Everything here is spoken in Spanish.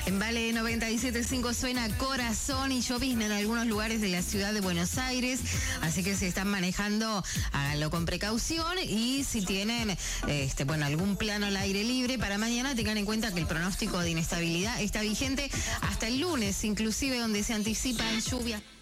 En Vale 97.5 suena Corazón y llovizna en algunos lugares de la ciudad de Buenos Aires, así que si están manejando, háganlo con precaución y si tienen algún plan al aire libre para mañana, tengan en cuenta que el pronóstico de inestabilidad está vigente hasta el lunes, inclusive donde se anticipan lluvias.